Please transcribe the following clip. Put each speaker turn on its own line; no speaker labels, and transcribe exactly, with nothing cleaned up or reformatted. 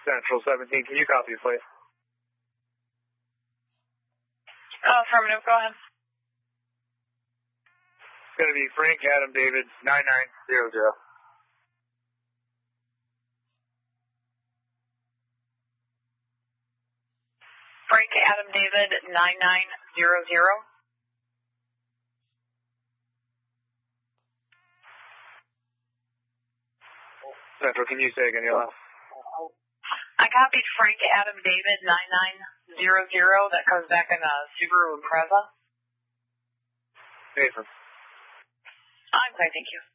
Central seventeen, can you copy, please?
Uh, affirmative, go ahead.
It's going to be Frank Adam David nine nine zero zero.
Frank Adam David nine nine zero zero.
Central, can you say again, Yellow?
I copied Frank Adam David nine nine zero zero. That comes back in a Subaru Impreza.
Nathan.
I'm fine, thank you.